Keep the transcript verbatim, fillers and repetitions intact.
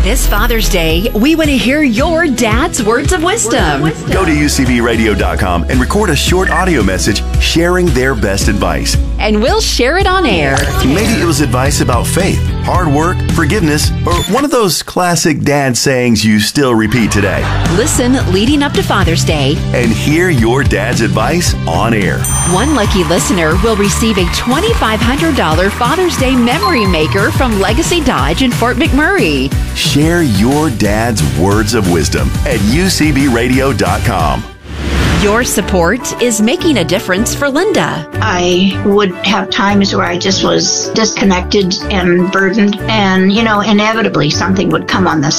This Father's Day, we want to hear your dad's words of wisdom. Go to U C B radio dot com and record a short audio message sharing their best advice. And we'll share it on air. Maybe it was advice about faith, hard work, forgiveness, or one of those classic dad sayings you still repeat today. Listen leading up to Father's Day and hear your dad's advice on air. One lucky listener will receive a twenty-five hundred dollars Father's Day memory maker from Legacy Dodge in Fort McMurray. Share your dad's words of wisdom at U C B radio dot com. Your support is making a difference for Linda. I would have times where I just was disconnected and burdened, and, you know, inevitably something would come on the